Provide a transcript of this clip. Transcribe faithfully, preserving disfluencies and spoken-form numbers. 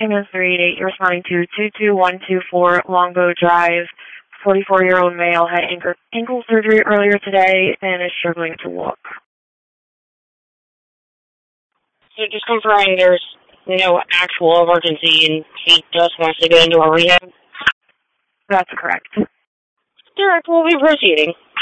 ambulance three eight eight, you're responding to two two one two four Longbow Drive. forty-four-year-old male had ankle, ankle surgery earlier today and is struggling to walk. So just confirming there's no actual emergency and he just wants to go into a rehab? That's correct. Derek, we'll be proceeding.